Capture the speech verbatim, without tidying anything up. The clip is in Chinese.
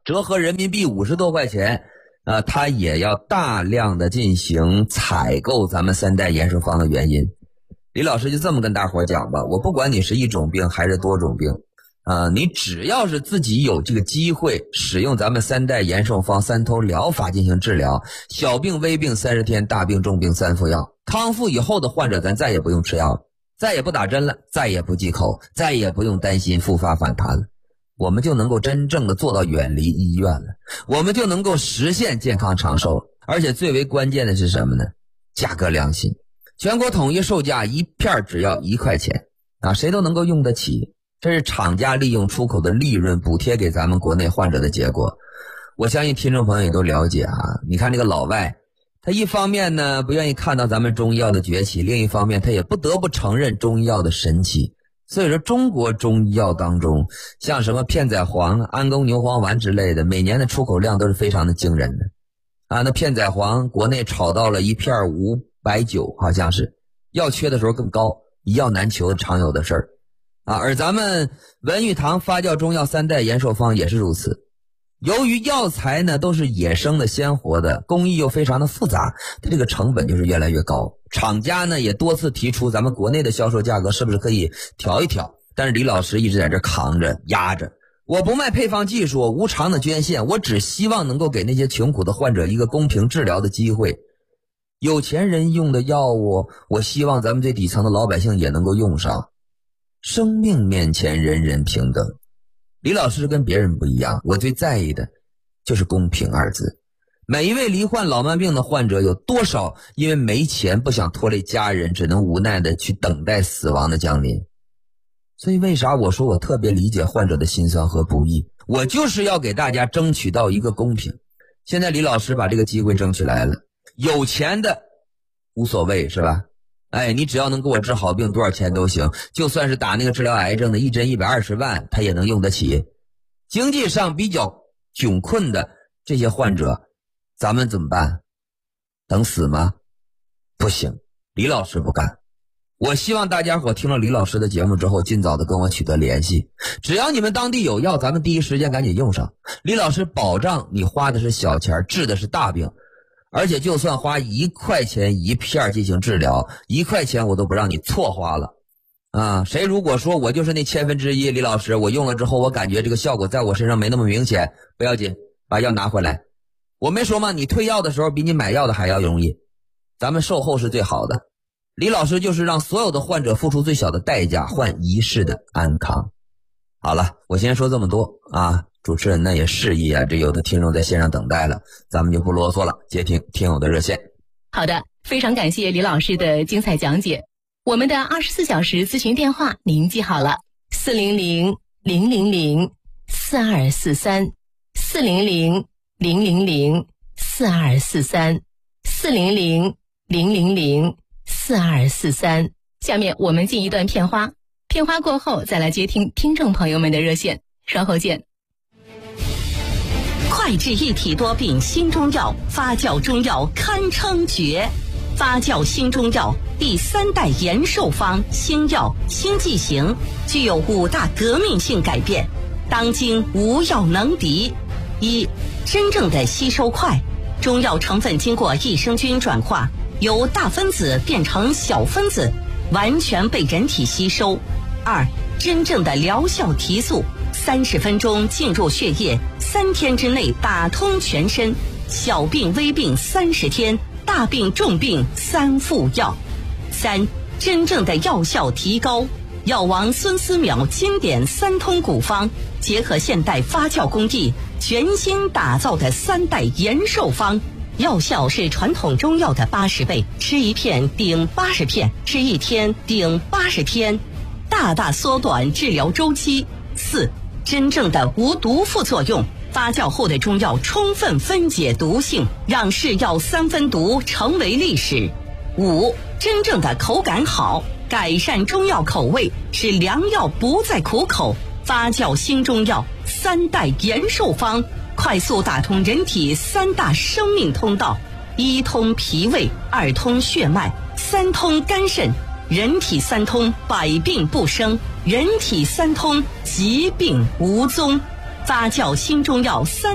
折合人民币五十多块钱，呃，它也要大量的进行采购咱们三代延寿方的原因。李老师就这么跟大伙讲吧，我不管你是一种病还是多种病，呃，你只要是自己有这个机会使用咱们三代延寿方三通疗法进行治疗，小病微病三十天，大病重病三副药，康复以后的患者咱再也不用吃药了，再也不打针了，再也不忌口，再也不用担心复发反弹了，我们就能够真正的做到远离医院了，我们就能够实现健康长寿。而且最为关键的是什么呢？价格良心，全国统一售价一片只要一块钱啊，谁都能够用得起。这是厂家利用出口的利润补贴给咱们国内患者的结果。我相信听众朋友也都了解啊，你看这个老外，他一方面呢不愿意看到咱们中医药的崛起，另一方面他也不得不承认中医药的神奇。所以说中国中医药当中，像什么片仔癀、安宫牛黄丸之类的，每年的出口量都是非常的惊人的啊。那片仔癀国内炒到了一片五百九，好像是药缺的时候更高，一药难求常有的事儿啊。而咱们文玉堂发酵中药三代延寿方也是如此。由于药材呢都是野生的鲜活的，工艺又非常的复杂，它这个成本就是越来越高。厂家呢也多次提出咱们国内的销售价格是不是可以调一调，但是李老师一直在这扛着压着，我不卖配方技术，无偿的捐献，我只希望能够给那些穷苦的患者一个公平治疗的机会。有钱人用的药物，我希望咱们最底层的老百姓也能够用上。生命面前人人平等，李老师跟别人不一样，我最在意的就是公平二字。每一位罹患老慢病的患者，有多少因为没钱不想拖累家人，只能无奈的去等待死亡的降临。所以为啥我说我特别理解患者的辛酸和不易，我就是要给大家争取到一个公平。现在李老师把这个机会争取来了，有钱的无所谓是吧？哎，你只要能给我治好病，多少钱都行，就算是打那个治疗癌症的一针一百二十万他也能用得起。经济上比较窘困的这些患者，咱们怎么办？等死吗？不行，李老师不干。我希望大家伙听了李老师的节目之后，尽早的跟我取得联系，只要你们当地有药，咱们第一时间赶紧用上。李老师保障你花的是小钱，治的是大病，而且就算花一块钱一片进行治疗，一块钱我都不让你错花了啊！谁如果说我就是那千分之一，李老师我用了之后我感觉这个效果在我身上没那么明显，不要紧，把药拿回来。我没说吗？你退药的时候比你买药的还要容易，咱们售后是最好的。李老师就是让所有的患者付出最小的代价，换一世的安康。好了，我先说这么多啊。主持人呢也示意啊，这有的听众在线上等待了，咱们就不啰嗦了，接听听友的热线。 好的，非常感谢李老师的精彩讲解。我们的二十四小时咨询电话您记好了，四零零零零零四二四三，四零零零零零四二四三，四零零零零零四二四三。下面我们进一段片花，片花过后再来接听听众朋友们的热线，稍后见。 快治一体多病新中药，发酵中药堪称绝。发酵新中药第三代延寿方新药新剂型，具有五大革命性改变，当今无药能敌。一、真正的吸收快，中药成分经过益生菌转化，由大分子变成小分子，完全被人体吸收。二、真正的疗效提速，三十分钟进入血液，三天之内打通全身，小病微病三十天，大病重病三副药。三、真正的药效提高，药王孙思邈经典三通古方，结合现代发酵工艺，全新打造的三代延寿方，药效是传统中药的八十倍，吃一片顶八十片，吃一天顶八十天，大大缩短治疗周期。四、真正的无毒副作用，发酵后的中药充分分解毒性，让是药三分毒成为历史。五、真正的口感好，改善中药口味，使良药不再苦口。发酵新中药三代延寿方，快速打通人体三大生命通道：一通脾胃，二通血脉，三通肝肾。人体三通，百病不生；人体三通，疾病无踪。发酵新中药三